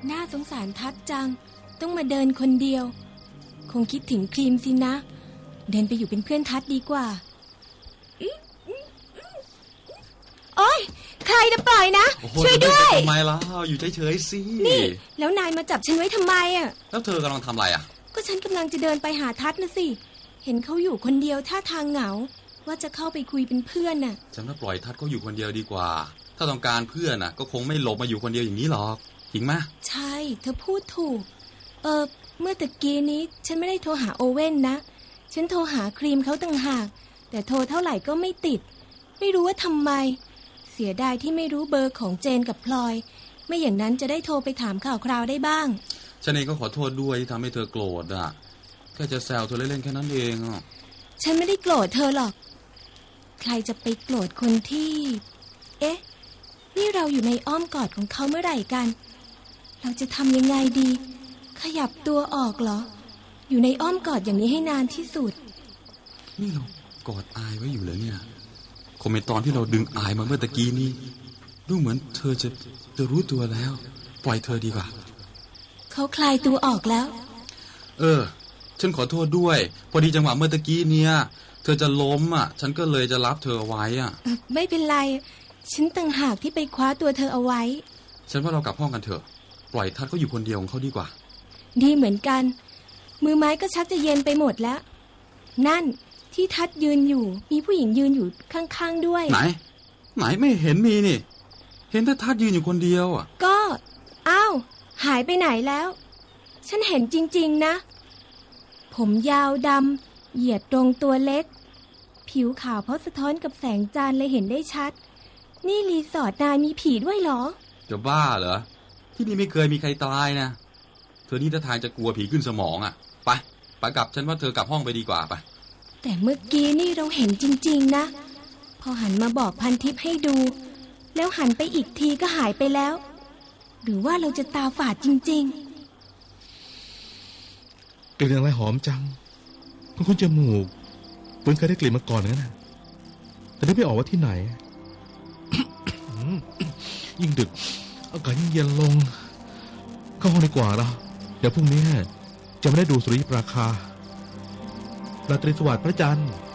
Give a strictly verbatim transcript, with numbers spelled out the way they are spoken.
น่าสงสารทัดจังต้องมาเดินคนเดียวคงคิดถึงครีมสินะเดินไปอยู่เป็นเพื่อนทัดดีกว่าโอ๊ยใครจะปล่อยนะช่วยด้วยทำไมล่ะอยู่เฉยๆสินี่แล้วนายมาจับฉันไว้ทำไมอ่ะแล้วเธอกำลังทำอะไรอ่ะก็ฉันกำลังจะเดินไปหาทัดนะสิเห็นเขาอยู่คนเดียวท่าทางเหงาว่าจะเข้าไปคุยเป็นเพื่อนน่ะฉันว่าปล่อยทัดเขาอยู่คนเดียวดีกว่าถ้าต้องการเพื่อนน่ะก็คงไม่หลบมาอยู่คนเดียวอย่างนี้หรอกจริงไหมใช่เธอพูดถูกเออเมื่อตะกี้นี้ฉันไม่ได้โทรหาโอเว่นนะฉันโทรหาครีมเขาต่างหากแต่โทรเท่าไหร่ก็ไม่ติดไม่รู้ว่าทำไมเสียดายที่ไม่รู้เบอร์ของเจนกับพลอยไม่อย่างนั้นจะได้โทรไปถามข่าวคราวได้บ้างฉันเองก็ขอโทษด้วยที่ทำให้เธอโกรธอ่ะแค่จะแซวเธอเล่นๆแค่นั้นเองอ่ะฉันไม่ได้โกรธเธอหรอกใครจะไปโกรธคนที่เอ๊ะนี่เราอยู่ในอ้อมกอดของเขาเมื่อไหร่กันเราจะทำยังไงดีขยับตัวออกเหรออยู่ในอ้อมกอดอย่างนี้ให้นานที่สุดนี่เรากอดอายไว้อยู่เลยเนี่ยคงเป็นตอนที่เราดึงอายมาเมื่อตะกี้นี้ดูเหมือนเธอจะจะรู้ตัวแล้วปล่อยเธอดีกว่าเขาคลายตัวออกแล้วเออฉันขอโทษด้วยพอดีจังหวะเมื่อตะกี้เนี่ยเธอจะล้มอ่ะฉันก็เลยจะรับเธอเอาไว้อ่ะไม่เป็นไรฉันต่างหากที่ไปคว้าตัวเธอเอาไว้ฉันว่าเรากลับห้องกันเถอะปล่อยทัดเขาอยู่คนเดียวของเขาดีกว่าดีเหมือนกันมือไม้ก็ชักจะเย็นไปหมดแล้วนั่นที่ทัดยืนอยู่มีผู้หญิงยืนอยู่ข้างๆด้วยไหนไหนไม่เห็นมีนี่เห็นแต่ทัดยืนอยู่คนเดียวอ่ะก็อ้าวหายไปไหนแล้วฉันเห็นจริงๆนะผมยาวดำเหยียดตรงตัวเล็กผิวขาวเพราะสะท้อนกับแสงจันทร์เลยเห็นได้ชัดนี่รีสอร์ทนายมีผีด้วยเหรอจะบ้าเหรอที่นี่ไม่เคยมีใครตายนะเธอนี่ท่าทางจะกลัวผีขึ้นสมองอ่ะไปไปกลับฉันว่าเธอกลับห้องไปดีกว่าไปแต่เมื่อกี้นี่เราเห็นจริงๆนะพอหันมาบอกพันทิพย์ให้ดูแล้วหันไปอีกทีก็หายไปแล้วหรือว่าเราจะตาฝาดจริงๆกลิ่นอะไรหอมจังคุณคุณจมูกเหมือนเคยได้กลิ่นมาก่อนงั้นนะแต่นึกไม่ออกว่าที่ไหน ยิ่งดึกอากาศยิ่งเย็นลงเข้าห้องดีกว่าละเดี๋ยวพรุ่งนี้จะไม่ได้ดูสุริยุปราคาราตรีสวัสดิ์พระจันทร์